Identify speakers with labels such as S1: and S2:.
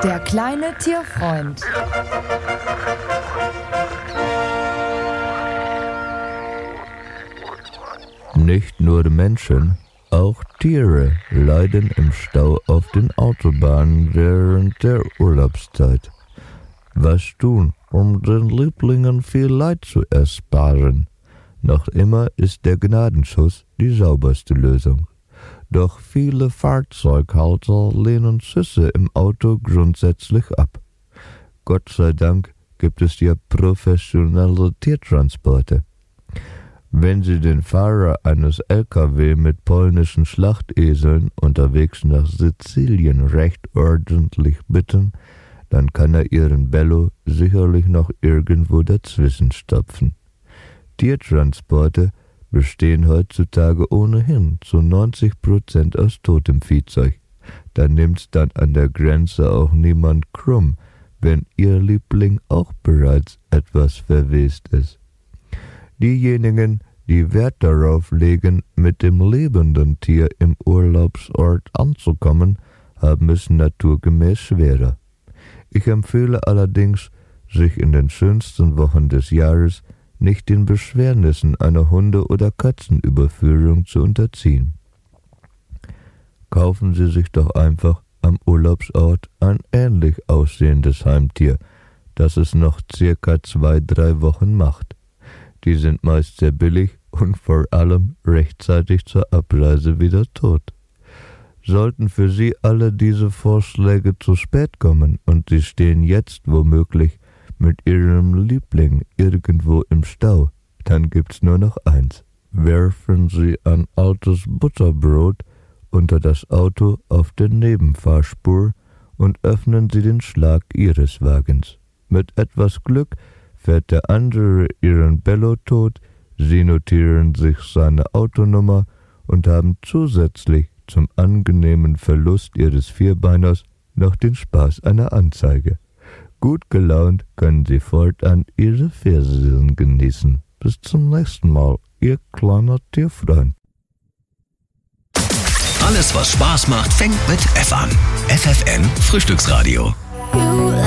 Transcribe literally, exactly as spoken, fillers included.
S1: Der kleine Tierfreund.
S2: Nicht nur Menschen, auch Tiere leiden im Stau auf den Autobahnen während der Urlaubszeit. Was tun, um den Lieblingen viel Leid zu ersparen? Noch immer ist der Gnadenschuss die sauberste Lösung. Doch viele Fahrzeughalter lehnen Süße im Auto grundsätzlich ab. Gott sei Dank gibt es ja professionelle Tiertransporte. Wenn Sie den Fahrer eines L K W mit polnischen Schlachteseln unterwegs nach Sizilien recht ordentlich bitten, dann kann er Ihren Bello sicherlich noch irgendwo dazwischen stopfen. Tiertransporte bestehen heutzutage ohnehin zu neunzig Prozent aus totem Viehzeug. Da nimmt's dann an der Grenze auch niemand krumm, wenn Ihr Liebling auch bereits etwas verwest ist. Diejenigen, die Wert darauf legen, mit dem lebenden Tier im Urlaubsort anzukommen, haben es naturgemäß schwerer. Ich empfehle allerdings, sich in den schönsten Wochen des Jahres nicht den Beschwernissen einer Hunde- oder Katzenüberführung zu unterziehen. Kaufen Sie sich doch einfach am Urlaubsort ein ähnlich aussehendes Heimtier, das es noch circa zwei, drei Wochen macht. Die sind meist sehr billig und vor allem rechtzeitig zur Abreise wieder tot. Sollten für Sie alle diese Vorschläge zu spät kommen und Sie stehen jetzt womöglich mit Ihrem Liebling irgendwo im Stau, dann gibt's nur noch eins. Werfen Sie ein altes Butterbrot unter das Auto auf der Nebenfahrspur und öffnen Sie den Schlag Ihres Wagens. Mit etwas Glück fährt der andere Ihren Bello tot, Sie notieren sich seine Autonummer und haben zusätzlich zum angenehmen Verlust Ihres Vierbeiners noch den Spaß einer Anzeige. Gut gelaunt können Sie fortan Ihre Ferien genießen. Bis zum nächsten Mal, Ihr kleiner Tierfreund.
S3: Alles, was Spaß macht, fängt mit F an. F F N Frühstücksradio.